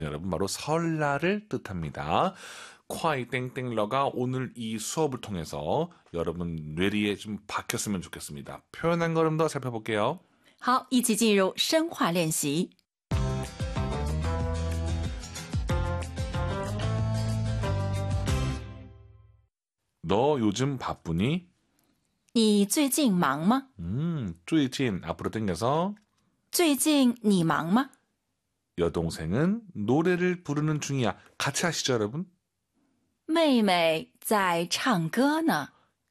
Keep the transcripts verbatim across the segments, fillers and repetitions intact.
여러분 바로 설날을 뜻합니다. 콰이 땡땡러가 오늘 이 수업을 통해서 여러분 뇌리에 좀 박혔으면 좋겠습니다. 표현 한 걸음 더 살펴볼게요. 好，一起进入深化练习。 너 요즘 바쁘니? 你最近忙吗？ 음, 最近 앞으로 당겨서 最近你忙吗？ 여동생은 노래를 부르는 중이야. 같이 하시죠, 여러분? 妹妹在唱歌呢。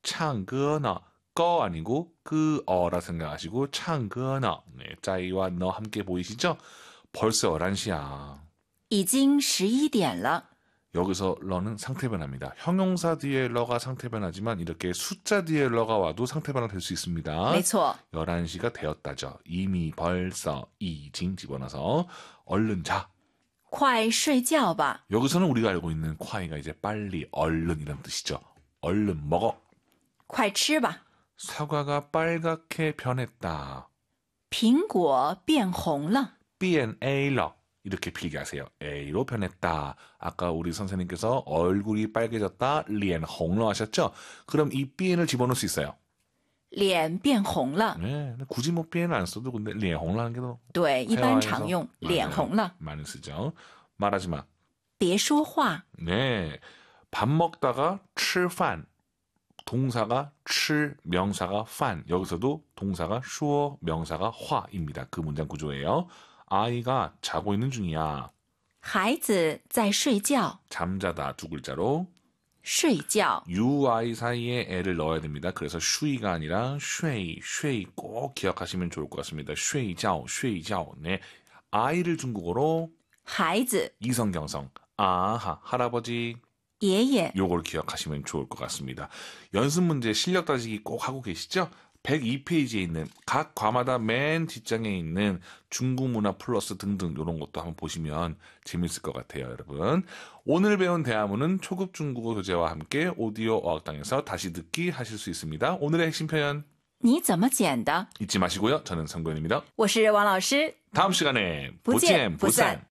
창거너 꺼 아니고 그 어라 생각하시고 창거너 네, 짜이와 너 함께 보이시죠? 벌써 열한 시야. 已经十一点了。 여기서 러는 상태 변화입니다. 형용사 뒤에 러가 상태 변화지만 이렇게 숫자 뒤에 러가 와도 상태 변화 될 수 있습니다. 没错， 열한 시가 되었다죠. 이미 벌써 이징 집어넣어서 얼른 자. 快睡觉吧。 여기서는 우리가 알고 있는 콰이가 이제 빨리 얼른이란 뜻이죠. 얼른 먹어. 快吃吧。 사과가 빨갛게 변했다. 苹果变红了。 变A了. 이렇게 필기하세요. A로 변했다. 아까 우리 선생님께서 얼굴이 빨개졌다. 脸红了 하셨죠? 그럼 이变을 집어넣을 수 있어요. 脸变红了。 네, 굳이 뭐变안 써도 근데 脸红了 하는 게 더 对，一般常用脸红了。 많이 쓰죠. 말하지 마. 别说话。 네, 밥 먹다가 吃饭. 동사가 吃, 명사가 饭. 여기서도 동사가 说, 명사가 话입니다. 그 문장 구조예요. 아이가 자고 있는 중이야. 孩子在睡觉。 잠자다 두 글자로 睡觉。 유아이 사이에 애를 넣어야 됩니다. 그래서 쉬가 아니라 쉐이, 쉐이 꼭 기억하시면 좋을 것 같습니다. 쉐이자오, 쉐이자오. 네, 아이를 중국어로 孩子。 이성경성, 아하, 할아버지. 爷爷。 요걸 기억하시면 좋을 것 같습니다. 연습 문제 실력 따지기 꼭 하고 계시죠? 백이 페이지에 있는 각 과마다 맨 뒷장에 있는 중국 문화 플러스 등등 이런 것도 한번 보시면 재밌을 것 같아요, 여러분. 오늘 배운 대화문은 초급 중국어 교재와 함께 오디오 어학당에서 다시 듣기 하실 수 있습니다. 오늘의 핵심 표현 你怎么剪的？ 잊지 마시고요. 저는 성근입니다. 我是王老师。 다음 시간에 不见不散。 보见, 보산.